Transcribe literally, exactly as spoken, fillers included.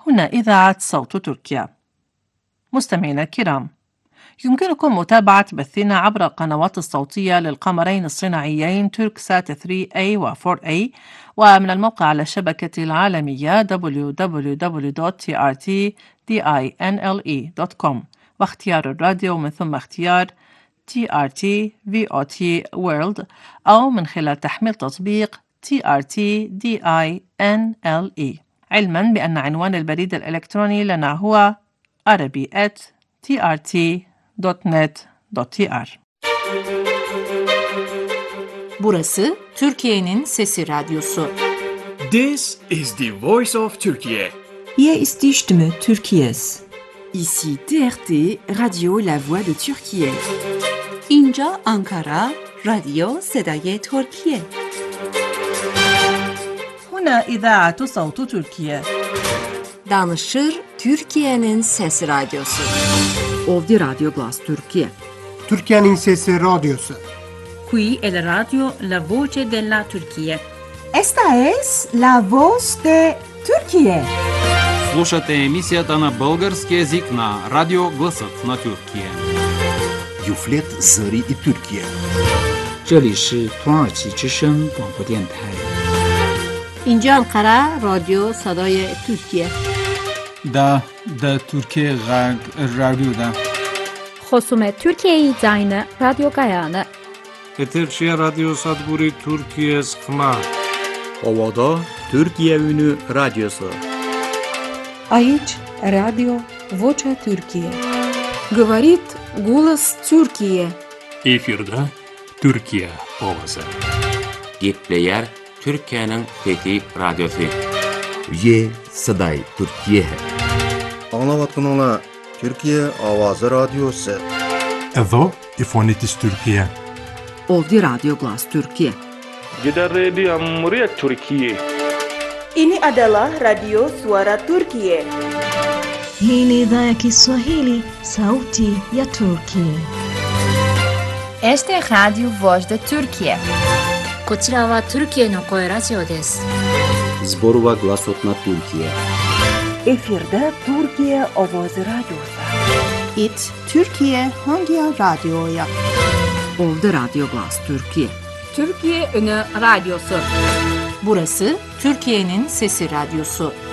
هنا إذاعة صوت تركيا. مستمعينا الكرام، يمكنكم متابعة بثنا عبر القنوات الصوتية للقمرين الصناعيين توركسات ثري إيه و فور إيه، ومن الموقع على الشبكة العالمية دبليو دبليو دبليو دوت تي آر تي دينله دوت كوم، واختيار الراديو ومن ثم اختيار تي آر تي في أو تي World، أو من خلال تحميل تطبيق تي آر تي دينله، علما بأن عنوان البريد الإلكتروني لنا هو arabi at t r t dot net dot t r. Burası Türkiye'nin Sesi Radyosu. This is the voice of Turkey. Hier ist die Stimme Türkiye's. Ici T R T, Radio La Voix de Türkiye. اینجا آنکارا، رادیو صدای ترکیه. هنا إذاعة صوت تركيا. Danışır Türkiye'nin Sesi Radyosu. Ovdje Radio Glas Türkiye. Türkiye'nin Sesi Radyosu. Qui è la radio La Voce della Turchia. Esta es la voz de Türkiye. Слушате емисията на български език на Радио Гласът на Türkiye. Юфлет Зари и Türkiye. 这里是土耳其之声广播电台。 اینجا انقره رادیو صدای ترکیه. دا دا ترکیه غرب رادیو دا. خصوم ترکیه زاین رادیو گایانه. Eterçi Radyo Sadburi Türkiye Sıkma. Ovada Türkiye Ünü Radyosu. Aici Radio Vocea Türkiye. Говорит голос Türkiye. Efirde Türkiye Ovası. Gitleyer Türkiye'nin Fethi Radyosu. Ye Saday Türkiye. Anlavatkanına Türkiye Avazı Radyosu. Evo İfonitis Türkiye. Ovdje Radio Glas Türkiye. Jeda Radio Muryat Türkiye. Ini adalah Radio Suara Turkiye. Hii ni idhaa ya Kiswahili, Sauti ya Turkiye. Este es Radio Voz de Turkiye. こちらはトルキエの声ラジオです。 Zborova Glasot na Türkiye. Efirde Türkiye Ovoz Radyosu. It Türkiye Hangi Radyo'ya? Ovdje Radio Glas Türkiye. Türkiye Ünü Radyosu. Burası Türkiye'nin Sesi Radyosu.